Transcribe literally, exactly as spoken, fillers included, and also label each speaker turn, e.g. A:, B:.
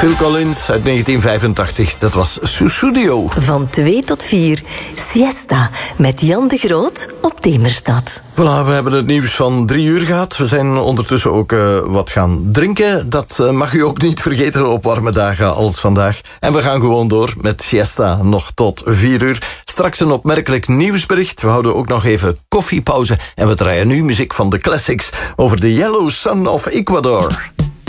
A: Phil Collins uit negentien vijfentachtig, dat was Sussudio.
B: Van twee tot vier, Siesta met Jan de Groot op Demerstad.
A: Voilà, we hebben het nieuws van drie uur gehad. We zijn ondertussen ook uh, wat gaan drinken. Dat uh, mag u ook niet vergeten op warme dagen als vandaag. En we gaan gewoon door met Siesta nog tot vier uur. Straks een opmerkelijk nieuwsbericht. We houden ook nog even koffiepauze. En we draaien nu muziek van de classics over de Yellow Sun of Ecuador.